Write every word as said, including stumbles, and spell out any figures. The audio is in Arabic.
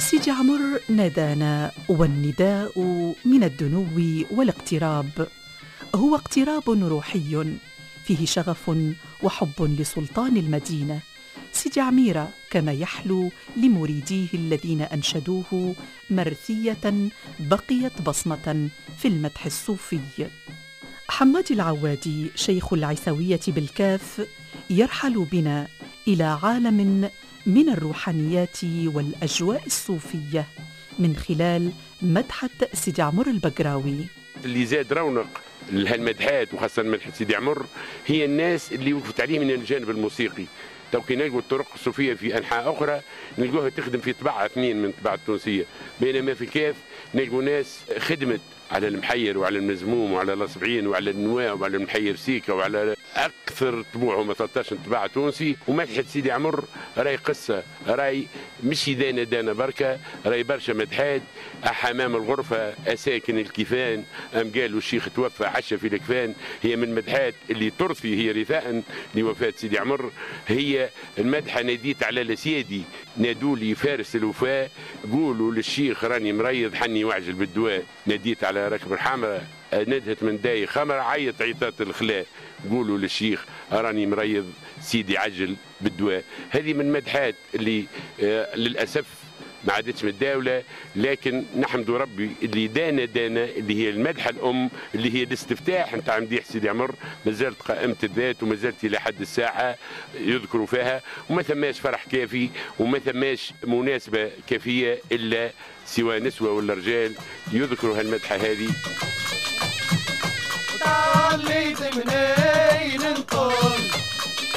سيدي عمر نادانا، والنداء من الدنو والاقتراب، هو اقتراب روحي فيه شغف وحب لسلطان المدينة سيدي عميرة، كما يحلو لمريديه الذين أنشدوه مرثية بقيت بصمة في المدح الصوفي. حماد العوادي شيخ العيسوية بالكاف يرحل بنا إلى عالم من الروحانيات والأجواء الصوفية من خلال مدحة سيدي عمر البقراوي. اللي زاد رونق لهالمدحات وخاصة مدحة سيدي عمر هي الناس اللي وقفت عليه من الجانب الموسيقي. تو كي نلقوا الطرق الصوفية في أنحاء أخرى نلقوها تخدم في طباعة اثنين من الطباعة التونسية، بينما في الكاف نلقوا ناس خدمت على المحير وعلى المزموم وعلى الأصبعين وعلى النواة وعلى المحير سيكا وعلى أكثر طبوعهم ثلاثة عشر طباعة تونسي. ومدحة سيدي عمر راي قصة، راي مش دانا دانا بركة، راي برشا مدحات. حمام الغرفة، أساكن الكيفان، أم قالوا الشيخ توفى عشا في الكفان، هي من مدحات اللي ترثي هي رثاء لوفاة سيدي عمر. هي المدحة ناديت على الأسيادي نادوا لي فارس الوفاء، قولوا للشيخ راني مريض حني وعجل بالدواء. ناديت على ركب الحمراء ندهت من داي خمر، عيط عيطات الخلاء، قولوا للشيخ راني مريض سيدي عجل بالدواء. هذه من مدحات اللي آه للأسف ما عادتش متداولة، لكن نحمد ربي اللي دانا دانا اللي هي المدحة الأم اللي هي الاستفتاح نتاع مديح سيدي عمر ما زالت قائمة الذات وما زالت إلى حد الساعة يذكروا فيها، وما ثماش فرح كافي وما ثماش مناسبة كافية إلا سواء نسوة ولا رجال يذكروا هالمدحة هذه. تعليت منين نطول